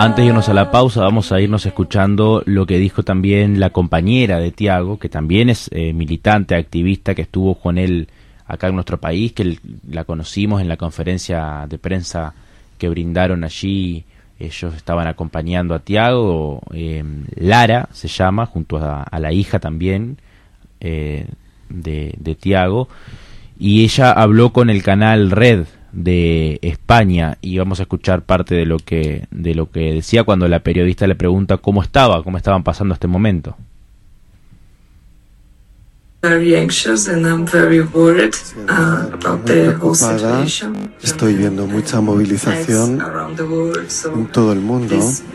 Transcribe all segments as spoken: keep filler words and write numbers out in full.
Antes de irnos a la pausa, vamos a irnos escuchando lo que dijo también la compañera de Thiago, que también es eh, militante, activista, que estuvo con él acá en nuestro país, que la conocimos en la conferencia de prensa que brindaron allí. Ellos estaban acompañando a Thiago, eh, Lara se llama, junto a, a la hija también eh, de, de Thiago, y ella habló con el canal Red de España, y vamos a escuchar parte de lo que de lo que decía cuando la periodista le pregunta cómo estaba, cómo estaban pasando este momento. Very anxious and I'm very worried uh, about the whole situation. Estoy viendo mucha movilización en todo el mundo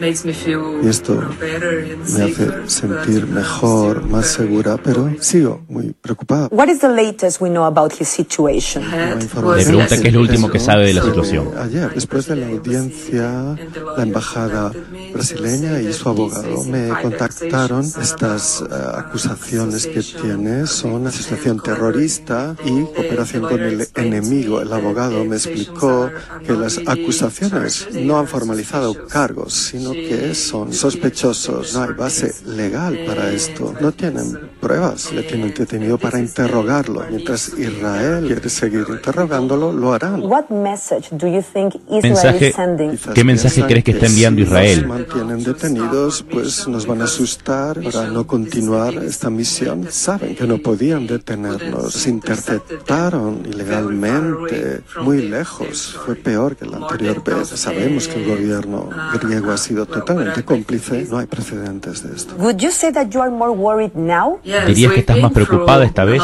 y esto me hace sentir mejor, más segura, pero sigo muy preocupada. What is the latest we know about his situation? Le pregunta qué es lo último que sabe de la situación. Ayer, después de la audiencia, la embajada brasileña y su abogado me contactaron. Estas uh, acusaciones que tienes son asociación terrorista y cooperación con el enemigo. El abogado me explicó que las acusaciones no han formalizado cargos, sino que son sospechosos. No hay base legal para esto. No tienen pruebas. Le tienen detenido para interrogarlo. Mientras Israel quiere seguir interrogándolo, lo harán. What message do you think Israel is sending? ¿Qué mensaje crees que está enviando Israel? Si nos mantienen detenidos, pues nos van a asustar para no continuar esta misión. Saben que no podían detenernos. Se interceptaron ilegalmente muy lejos. Fue peor que la anterior vez. Sabemos que el gobierno griego ha sido totalmente cómplice. No hay precedentes de esto. Would you say that you are more worried now? ¿Dirías que estás más preocupada esta vez?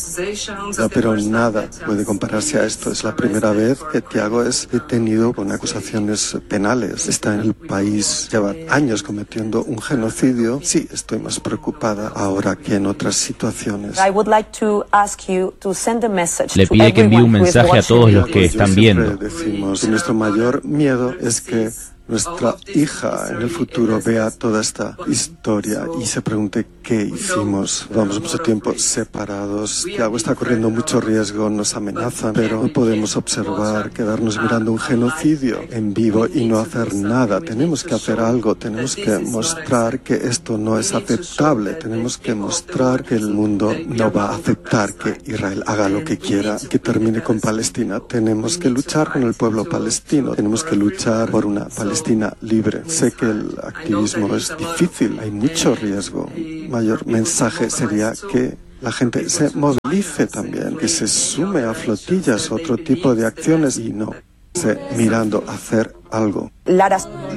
No, pero nada puede compararse a esto. Es la primera vez que Thiago es detenido con acusaciones penales. Está en el país, lleva años cometiendo un genocidio. Sí, estoy más preocupada ahora que en otras situaciones. I would like to ask you to send a message Le pide que envíe un mensaje a todos los que están viendo. Decimos, nuestro mayor miedo es que nuestra hija en el futuro vea toda esta historia y se pregunte qué hicimos. Llevamos mucho tiempo separados. Thiago está corriendo mucho riesgo, nos amenazan, pero no podemos observar, quedarnos mirando un genocidio en vivo y no hacer nada. Tenemos que hacer algo, tenemos que mostrar que esto no es aceptable, tenemos que mostrar que el mundo no va a aceptar que Israel haga lo que quiera, que termine con Palestina. Tenemos que luchar con el pueblo palestino, tenemos que luchar por una Palestina Palestina libre. Sé que el activismo es difícil, hay mucho riesgo. El mayor mensaje sería que la gente se movilice también, que se sume a flotillas, otro tipo de acciones y no se mirando a hacer algo. Lara